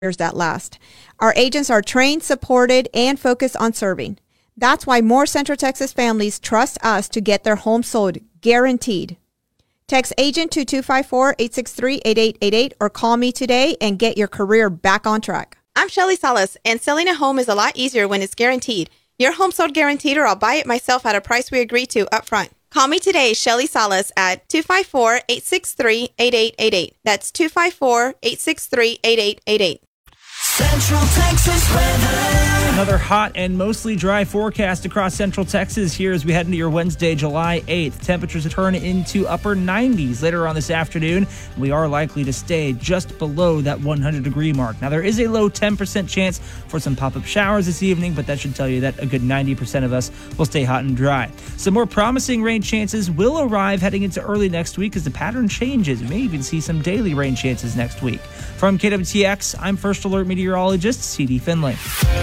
that last. Our agents are trained, supported, and focused on serving. That's why more Central Texas families trust us to get their home sold, guaranteed. Text agent to 254-863-8888 or call me today and get your career back on track. I'm Shelly Salas, and selling a home is a lot easier when it's guaranteed. Your home sold guaranteed, or I'll buy it myself at a price we agree to up front. Call me today, Shelly Salas, at 254-863-8888. That's 254-863-8888. Central Texas weather. Another hot and mostly dry forecast across Central Texas here as we head into your Wednesday, July 8th. Temperatures turn into upper 90s later on this afternoon. We are likely to stay just below that 100-degree mark. Now, there is a low 10% chance for some pop-up showers this evening, but that should tell you that a good 90% of us will stay hot and dry. Some more promising rain chances will arrive heading into early next week as the pattern changes. We may even see some daily rain chances next week. From KWTX, I'm First Alert meteorologist C.D. Finley.